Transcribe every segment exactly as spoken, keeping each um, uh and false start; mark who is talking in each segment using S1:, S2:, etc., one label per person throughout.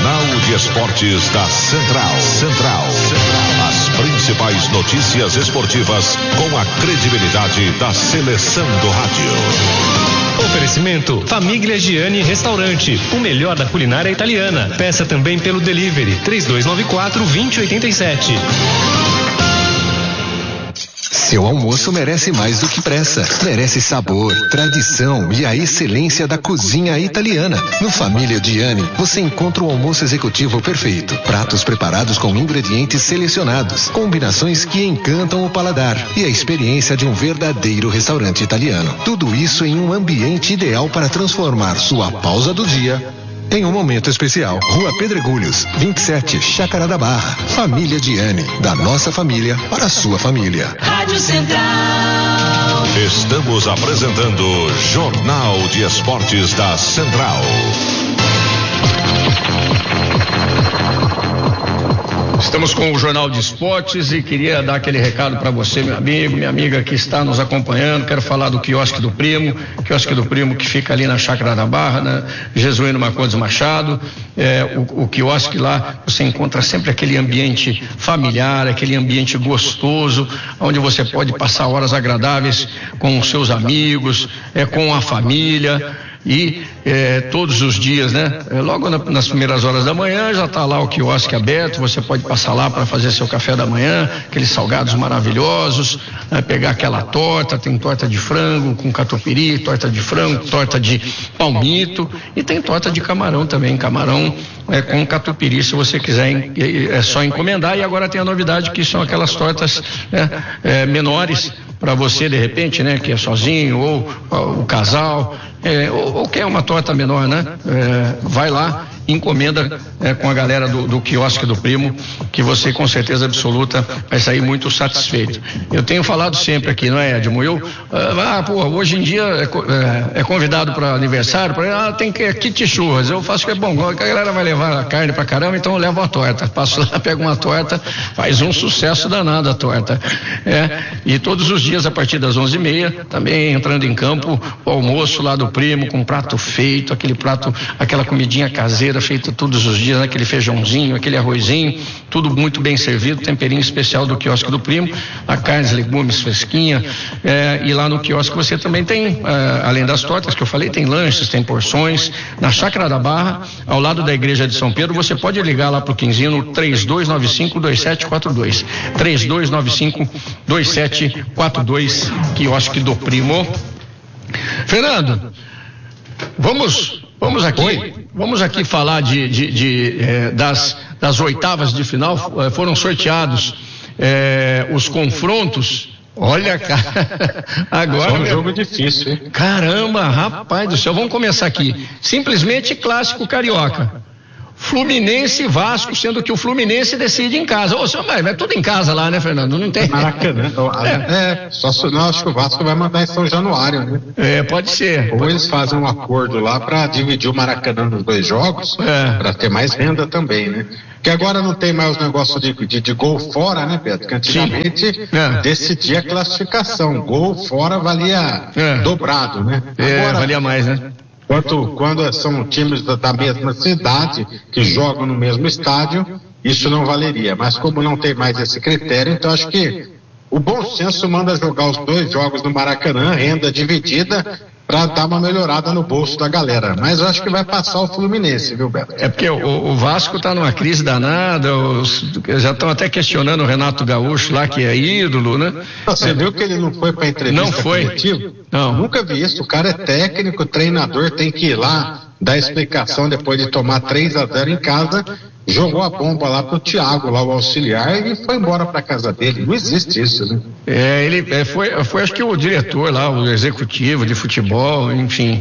S1: Jornal de Esportes da Central. Central. As principais notícias esportivas com a credibilidade da seleção do rádio.
S2: Oferecimento Família Gianni Restaurante, o melhor da culinária italiana. Peça também pelo delivery três dois nove quatro, dois zero oito sete.
S3: Seu almoço merece mais do que pressa. Merece sabor, tradição e a excelência da cozinha italiana. No Família Gianni, você encontra o almoço executivo perfeito. Pratos preparados com ingredientes selecionados, combinações que encantam o paladar e a experiência de um verdadeiro restaurante italiano. Tudo isso em um ambiente ideal para transformar sua pausa do dia em um momento especial. Rua Pedregulhos, vinte e sete, Chácara da Barra. Família Gianni, da nossa família para a sua família.
S4: Rádio Central.
S1: Estamos apresentando Jornal de Esportes da Central.
S5: Estamos com o Jornal de Esportes e queria dar aquele recado para você, meu amigo, minha amiga que está nos acompanhando. Quero falar do quiosque do Primo, quiosque do Primo que fica ali na Chácara da Barra, na Jesuíno Marcondes Machado. É, o, o quiosque lá, você encontra sempre aquele ambiente familiar, aquele ambiente gostoso, onde você pode passar horas agradáveis com os seus amigos, é, com a família. E eh, todos os dias, né? Eh, logo na, nas primeiras horas da manhã já está lá o quiosque aberto, você pode passar lá para fazer seu café da manhã, aqueles salgados maravilhosos, né? Pegar aquela torta, tem torta de frango com catupiry, torta de frango, torta de palmito e tem torta de camarão também, camarão eh, com catupiry, se você quiser, é só encomendar. E agora tem a novidade que são aquelas tortas né, eh, menores para você de repente, né, que é sozinho ou, ou o casal, é, ou, ou quer uma torta menor, né? É, vai lá, encomenda é, com a galera do, do quiosque do Primo, que você com certeza absoluta vai sair muito satisfeito. Eu tenho falado sempre aqui, não é, Edmo? Eu, ah, pô, hoje em dia é, é, é convidado para aniversário, pra, ah, tem que kit churras. Eu faço que é bom, a galera vai levar a carne pra caramba, então eu levo uma torta. Passo lá, pego uma torta, faz um sucesso danado a torta. É, e todos os dias a partir das onze e meia, também entrando em campo, o almoço lá do Primo, com prato feito, aquele prato, aquela comidinha caseira feita todos os dias, né? Aquele feijãozinho, aquele arrozinho, tudo muito bem servido, temperinho especial do quiosque do Primo, a carne, legumes fresquinha, é, e lá no quiosque você também tem, é, além das tortas que eu falei, tem lanches, tem porções. Na Chácara da Barra, ao lado da igreja de São Pedro, você pode ligar lá pro Quinzinho no três dois nove cinco, dois sete quatro dois, três dois nove cinco, dois sete quatro dois, quiosque do Primo. Fernando, vamos Vamos aqui, Oi? vamos aqui falar de, de, de, eh, das, das oitavas de final. Foram sorteados eh, os confrontos. Olha, cara, agora...
S6: É um jogo difícil, hein?
S5: Caramba, rapaz do céu, vamos começar aqui. Simplesmente clássico carioca. Fluminense e Vasco, sendo que o Fluminense decide em casa. Ô, senhor, mas é tudo em casa lá, né, Fernando? Não tem.
S6: Maracanã. É, é só se não, acho que o Vasco vai mandar em São Januário, né?
S5: É, pode ser.
S6: Ou
S5: pode
S6: eles
S5: ser.
S6: fazem um acordo lá para dividir o Maracanã nos dois jogos,
S5: é.
S6: para ter mais renda também, né? Porque agora não tem mais os negócios de, de, de gol fora, né, Pedro? Porque antigamente é. decidia a classificação. Gol fora valia é. dobrado, né?
S5: É,
S6: agora,
S5: valia mais, né?
S6: Quanto, quando são times da, da mesma cidade, que jogam no mesmo estádio, isso não valeria. Mas como não tem mais esse critério, então acho que o bom senso manda jogar os dois jogos no Maracanã, renda dividida, para dar uma melhorada no bolso da galera. Mas eu acho que vai passar o Fluminense, viu, Beto?
S5: É porque o, o Vasco está numa crise danada, os, já estão até questionando o Renato Gaúcho lá, que é ídolo, né?
S6: Você é. viu que ele não foi para entrevista
S5: Não foi.
S6: coletiva?
S5: Não.
S6: Nunca vi isso. O cara é técnico, treinador, tem que ir lá dar explicação depois de tomar três a zero em casa. Jogou a bomba lá pro Thiago, lá o auxiliar, e foi embora pra casa dele. Não existe isso, né?
S5: É, ele é, foi, foi acho que o diretor lá, o executivo de futebol, enfim.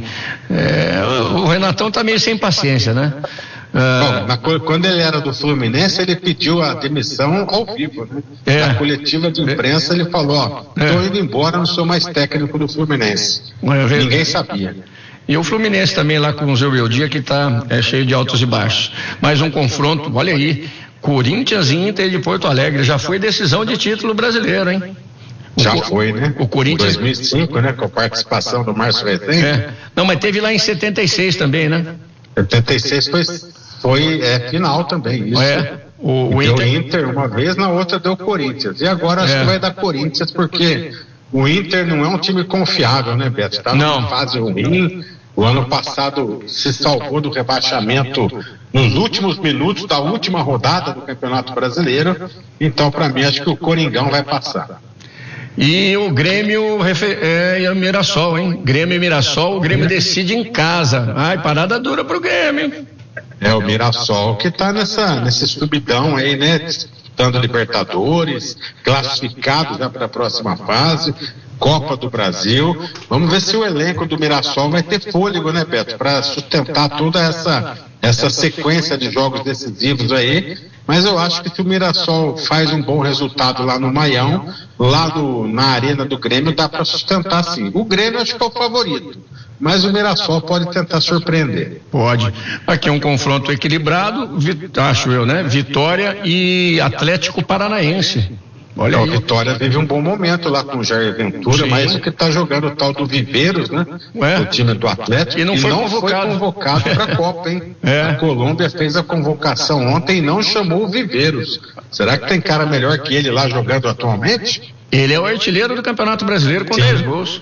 S5: É, o, o Renatão tá meio sem paciência, né?
S6: Bom, na, quando ele era do Fluminense, ele pediu a demissão ao vivo, né?
S5: É.
S6: Na coletiva de imprensa, ele falou, ó, tô é. indo embora, não sou mais técnico do Fluminense.
S5: É,
S6: Ninguém sabia.
S5: E o Fluminense também lá com o Zé Beldia, que está é, cheio de altos e baixos. Mais um confronto, olha aí, Corinthians e Inter de Porto Alegre, já foi decisão de título brasileiro, hein?
S6: O já foi, né?
S5: O Corinthians...
S6: dois mil e cinco, né? Com a participação do Márcio Rezende.
S5: É. Não, mas teve lá em setenta e seis também, né?
S6: setenta e seis foi foi é, final também. Isso.
S5: É. O, o
S6: deu
S5: Inter...
S6: Inter uma vez, na outra deu Corinthians. E agora acho
S5: é.
S6: que vai dar Corinthians, porque o Inter não é um time confiável, né, Beto? Está numa fase ruim. O ano passado se salvou do rebaixamento nos últimos minutos da última rodada do Campeonato Brasileiro. Então, para mim, acho que o Coringão vai passar.
S5: E o Grêmio é, é o Mirassol, hein? Grêmio e Mirassol, o Grêmio decide em casa. Ai, parada dura pro Grêmio.
S6: É o Mirassol que está nessa, nesse subidão aí, né? Disputando Libertadores, classificado já para a próxima fase, Copa do Brasil. Vamos ver se o elenco do Mirassol vai ter fôlego, né, Beto? Para sustentar toda essa, essa sequência de jogos decisivos aí. Mas eu acho que se o Mirassol faz um bom resultado lá no Maião, lá no, na arena do Grêmio, dá para sustentar sim. O Grêmio acho que é o favorito, mas o Mirassol pode tentar surpreender.
S5: Pode. Aqui é um confronto equilibrado, acho eu, né? Vitória e Atlético Paranaense. Olha aí.
S6: A Vitória vive um bom momento lá com o Jair Ventura, sim. Mas o que está jogando o tal do Viveiros, né? Ué? O time do Atlético,
S5: e não foi
S6: e não
S5: convocado,
S6: foi convocado para a Copa, hein? É. A Colômbia fez a convocação ontem e não chamou o Viveiros. Será que tem cara melhor que ele lá jogando atualmente?
S5: Ele é o artilheiro do Campeonato Brasileiro com dez gols.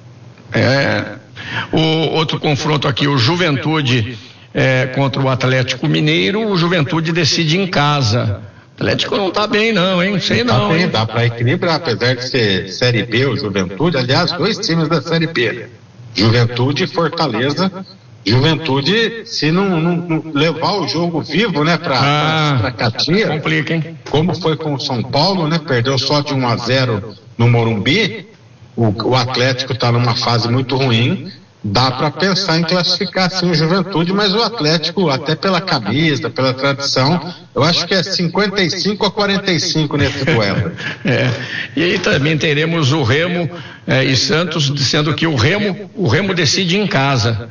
S5: É. O outro confronto aqui, o Juventude é, contra o Atlético Mineiro, o Juventude decide em casa. O Atlético não tá bem não, hein? Sei não.
S6: Tá bem, dá para equilibrar, apesar de ser Série B ou Juventude, aliás, dois times da Série B. Juventude e Fortaleza. Juventude, se não, não, não levar o jogo vivo, né, para ah, Caxias,
S5: complica, hein?
S6: Como foi com o São Paulo, né? Perdeu só de um a zero no Morumbi. O, o Atlético está numa fase muito ruim. Dá para pensar em classificar sim o Juventude, mas o Atlético, até pela camisa, pela tradição, eu acho que é cinquenta e cinco a quarenta e cinco nesse duelo.
S5: É. E aí também teremos o Remo é, e Santos, sendo que o Remo, o Remo decide em casa.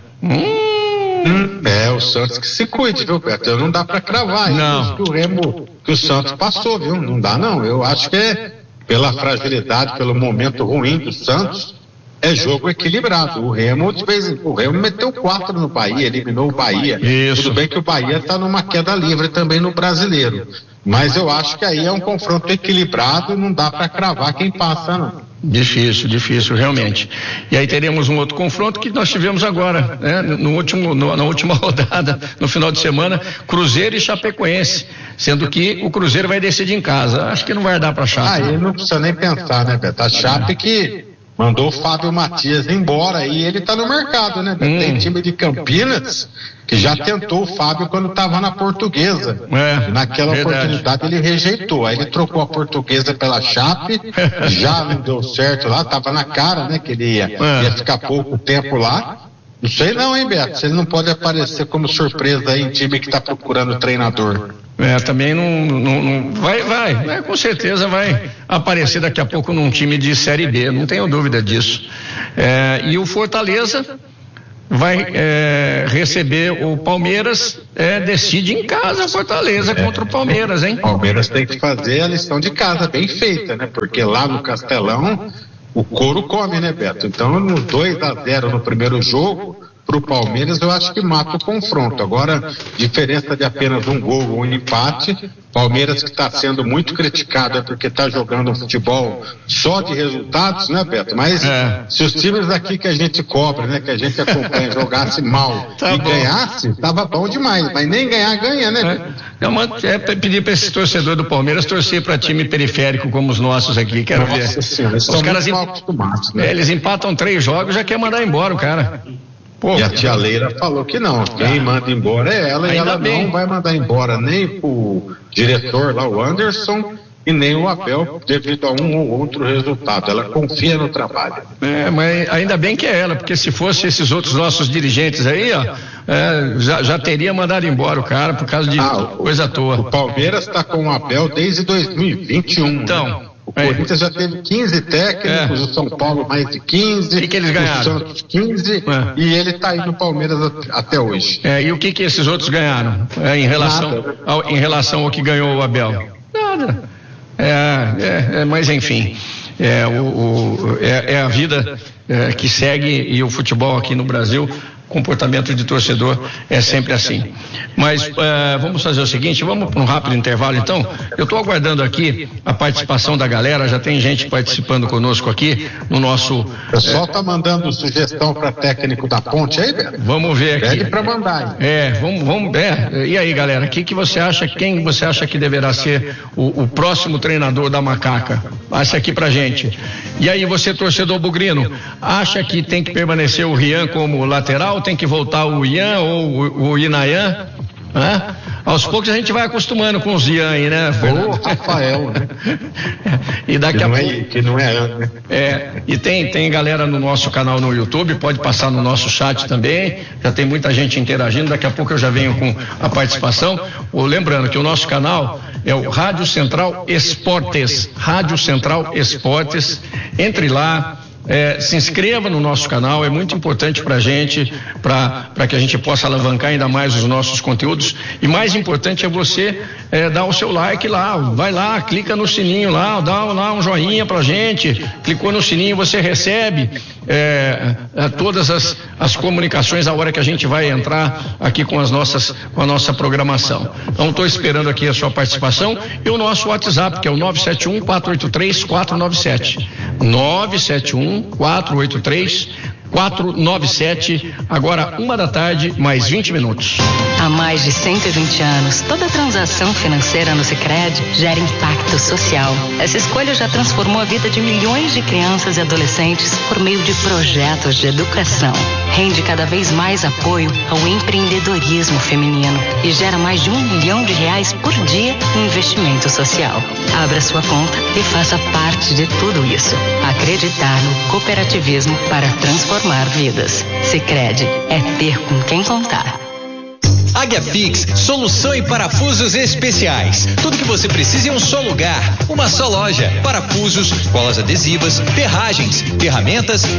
S5: Hum.
S6: Hum, é, o Santos que se cuide, viu, Beto? Não dá para cravar
S5: não.
S6: que o Remo, que o Santos passou, viu? Não dá não. Eu acho que é pela fragilidade, pelo momento ruim do Santos. É jogo equilibrado. O Remo, de vez em, o Remo meteu quatro no Bahia, eliminou o Bahia.
S5: Isso.
S6: Tudo bem que o Bahia está numa queda livre também no Brasileiro. Mas eu acho que aí é um confronto equilibrado e não dá para cravar quem passa, não.
S5: Difícil, difícil, realmente. E aí teremos um outro confronto que nós tivemos agora, né? No último, no, na última rodada, no final de semana, Cruzeiro e Chapecoense, sendo que o Cruzeiro vai decidir em casa. Acho que não vai dar para Chape.
S6: Aí não precisa nem pensar, né, Beto? A Chape que mandou o Fábio Matias embora e ele está no mercado, né? Hum. Tem time de Campinas que já tentou o Fábio quando estava na Portuguesa.
S5: É,
S6: Naquela
S5: verdade.
S6: oportunidade ele rejeitou. Aí ele trocou a Portuguesa pela Chape, já não deu certo lá, estava na cara, né? Que ele ia, é. ia ficar pouco tempo lá. Não sei não, hein, Beto? Se ele não pode aparecer como surpresa aí em time que está procurando treinador.
S5: É, também não, não, não vai, vai, vai, com certeza vai aparecer daqui a pouco num time de Série B, não tenho dúvida disso. É, e o Fortaleza vai é, receber o Palmeiras, é, decide em casa o Fortaleza é, contra o Palmeiras, hein?
S6: O Palmeiras tem que fazer a lição de casa bem feita, né? Porque lá no Castelão o couro come, né, Beto? Então, no dois a zero no primeiro jogo, pro Palmeiras, eu acho que mata o confronto. Agora, diferença de apenas um gol ou um empate, Palmeiras que está sendo muito criticado é porque está jogando um futebol só de resultados, né, Beto? Mas é. se os times daqui que a gente cobra, né, que a gente acompanha, jogasse mal tá e bom. ganhasse, tava bom demais. Mas nem ganhar, ganha, né, Beto?
S5: É, uma, é pedir para esse torcedor do Palmeiras torcer para time periférico como os nossos aqui, quero
S6: Nossa
S5: ver.
S6: Senhora,
S5: os caras
S6: mal acostumados, né?
S5: É, eles empatam três jogos, já quer mandar embora o cara.
S6: Pô, e a tia Leira falou que não, quem manda embora é ela, e ela bem. não vai mandar embora nem o diretor lá, o Anderson, e nem o Abel, devido a um ou outro resultado. Ela confia no trabalho.
S5: É, mas ainda bem que é ela, porque se fosse esses outros nossos dirigentes aí, ó, é, já, já teria mandado embora o cara por causa de ah, coisa à toa.
S6: O Palmeiras está com o Abel desde dois mil e vinte e um.
S5: Então.
S6: Né? O Corinthians é. já teve quinze técnicos, é. o São Paulo mais de quinze,
S5: e que eles ganharam?
S6: O Santos quinze, é. e ele está aí no Palmeiras até hoje.
S5: É, e o que que esses outros ganharam é, em, relação ao, em relação ao que ganhou o Abel? Nada. É, é, é, mas enfim, é, o, o, é, é a vida é, que segue, e o futebol aqui no Brasil comportamento de torcedor é sempre assim. Mas uh, vamos fazer o seguinte, vamos para um rápido intervalo então. Eu estou aguardando aqui a participação da galera, já tem gente participando conosco aqui no nosso...
S6: O pessoal está é, mandando sugestão para técnico da Ponte aí, velho?
S5: Vamos ver aqui.
S6: Pede para mandar. Hein?
S5: É, vamos, vamos, é, e aí galera, o que, que você acha, quem você acha que deverá ser o, o próximo treinador da Macaca? Passe aqui pra gente. E aí você, torcedor bugrino, acha que tem que permanecer o Rian como lateral, tem que voltar o Ian ou o, o Inayan? Hã? Aos poucos a gente vai acostumando com os Ian aí, né?
S6: Ou Rafael, né?
S5: E daqui
S6: que
S5: a
S6: não
S5: pouco.
S6: É, que não é ano, né?
S5: É, e tem, tem galera no nosso canal no YouTube, pode passar no nosso chat também. Já tem muita gente interagindo. Daqui a pouco eu já venho com a participação. Ou lembrando que o nosso canal é o Rádio Central Esportes. Rádio Central Esportes. Entre lá. É, se inscreva no nosso canal, é muito importante pra gente, pra, pra que a gente possa alavancar ainda mais os nossos conteúdos. E mais importante é você é, dar o seu like lá, vai lá, clica no sininho lá, dá lá um joinha pra gente, clicou no sininho, você recebe é, é, todas as, as comunicações a hora que a gente vai entrar aqui com as nossas, com a nossa programação. Então estou esperando aqui a sua participação e o nosso WhatsApp, que é o nove sete um, quatro oito três, quatro nove sete. nove sete um, quatro oito três, quatro nove sete, agora uma da tarde, mais vinte minutos.
S4: Há mais de cento e vinte anos, toda transação financeira no Sicredi gera impacto social. Essa escolha já transformou a vida de milhões de crianças e adolescentes por meio de projetos de educação. Rende cada vez mais apoio ao empreendedorismo feminino e gera mais de um milhão de reais por dia em investimento social. Abra sua conta e faça parte de tudo isso. Acreditar no cooperativismo para transformar vidas. Sicredi é ter com quem contar.
S7: Águia Fix, solução em parafusos especiais. Tudo que você precisa em um só lugar, uma só loja. Parafusos, colas adesivas, ferragens, ferramentas